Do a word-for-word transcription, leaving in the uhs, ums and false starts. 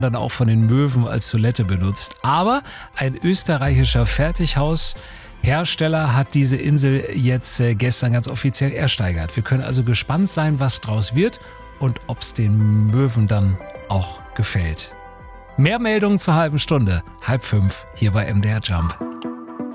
dann auch von den Möwen als Toilette benutzt. Aber ein österreichischer Fertighaushersteller hat diese Insel jetzt äh, gestern ganz offiziell ersteigert. Wir können also gespannt sein, was draus wird und ob es den Möwen dann auch gefällt. Mehr Meldungen zur halben Stunde, halb fünf, hier bei M D R Jump.